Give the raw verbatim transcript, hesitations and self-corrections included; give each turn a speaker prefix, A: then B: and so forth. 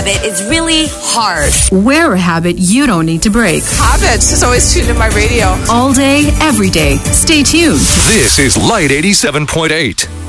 A: habit is really hard.
B: Wear a habit you don't need to break.
C: Habits is always tuned in my radio.
B: All day, every day. Stay tuned.
D: This is Light eighty-seven point eight.